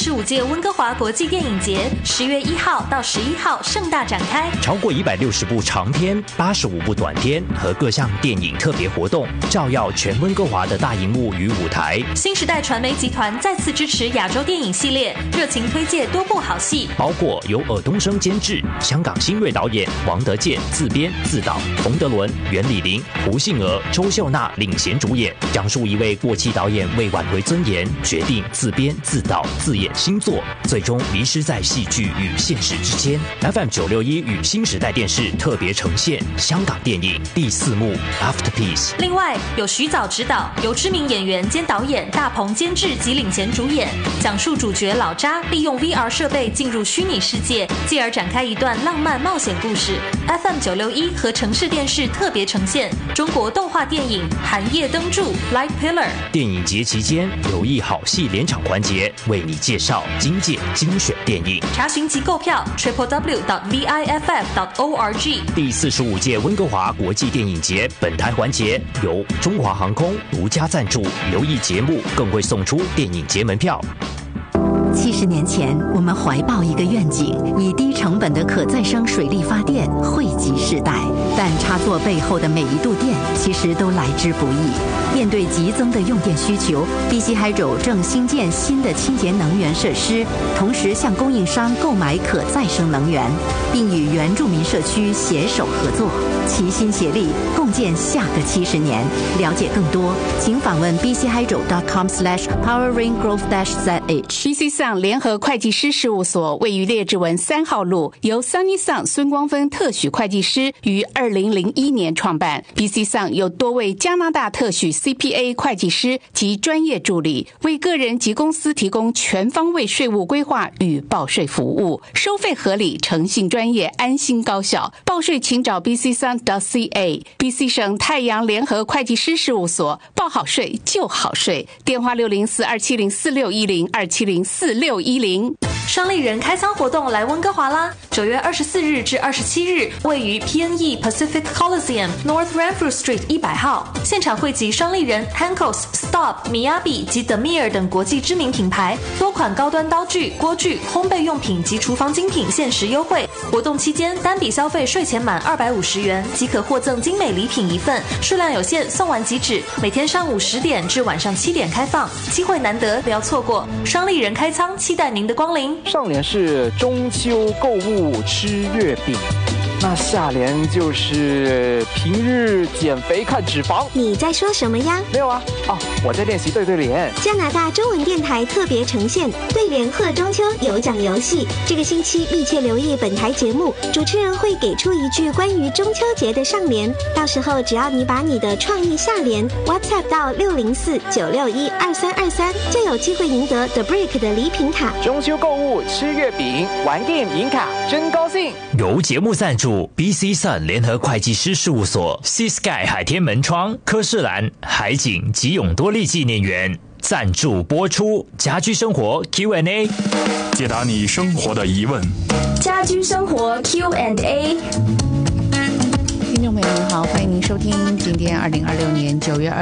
45届温哥华国际电影节10月1号到11号盛大展开， 超过160部长片、85部短片和各项电影特别活动，照耀全温哥华的大荧幕与舞台。 新时代传媒集团再次支持亚洲电影系列，热情推介多部好戏， 包括由尔冬升监制、香港新锐导演王德健自编自导，冯德伦、袁李林、胡杏儿、周秀娜领衔主演，讲述一位过气导演为挽回尊严，决定自编自导自演新作，最终迷失在戏剧与现实之间。FM 961与新时代电视特别呈现香港电影第4幕 Afterpiece。 另外有徐藻执导，由知名演员兼导演大鹏监制及领衔主演，讲述主角老查利用 VR 设备进入虚拟世界，继而展开一段浪漫冒险故事。FM 961和城市电视特别呈现中国动画电影《寒夜灯柱》Light Pillar。 电影节期间留意好戏连场环节，为你介绍今届精选电影。 查询及购票 www.viff.org。 第45届温哥华国际电影节本台环节由中华航空独家赞助，留意节目更会送出电影节门票。 70年前，我们怀抱一个愿景，以低成本的可再生水力发电惠及世代。但插座背后的每一度电其实都来之不易。面对急增的用电需求， BC Hydro 正新建新的清洁能源设施，同时向供应商购买可再生能源，并与原住民社区携手合作，齐心协力，共建下个70年。了解更多，请访问 bchydro.com/poweringrowth-zh。 BC Sun 联合会计师事务所位于列治文3号路，由 Sunny Sun 孙光芬特许会计师于2001年创办。BC Sun 有多位加拿大特许 CPA 会计师及专业助理，为个人及公司提供全方位税务规划与报税服务，收费合理，诚信专业，安心高效。报税请找 bcsun.ca。 BC 省太阳联合会计师事务所，报好税就好税，电话604-270-4610 270-4610。 双立人开仓活动来温哥华啦！9月24日至27日，位于 PNE Pacific Coliseum North Renfrew Street 100号，现场汇集双立人、Hankos、Stop、Miyabi 及 Demir 等国际知名品牌，多款高端刀具、锅具、烘焙用品及厨房精品限时优惠。活动期间，单笔消费税前满250元即可获赠精美礼品1份，数量有限，送完即止。每天上午10点至晚上7点开放，机会难得，不要错过。双立人开仓，期待您的光临。 上联是中秋购物吃月饼，那下联就是平日减肥看脂肪。 你在说什么呀？ 没有啊，我在练习对对联。 加拿大中文电台特别呈现对联贺中秋有奖游戏，这个星期密切留意本台节目，主持人会给出一句关于中秋节的上联，到时候只要你把你的创意下联 WhatsApp 到604-961-2323，就有机会赢得 The Brick 的礼品卡。 中秋购物吃月饼，玩 game 赢卡，真高兴！ 由节目赞助 BC Sun 联合会计师事务所、Sea Sky 海天门窗、科士兰海景及永多利纪念园赞助播出。家居生活 Q&A， 解答你生活的疑问。 家居生活 Q&A。 听众朋友您好，欢迎您收听今天2026年9月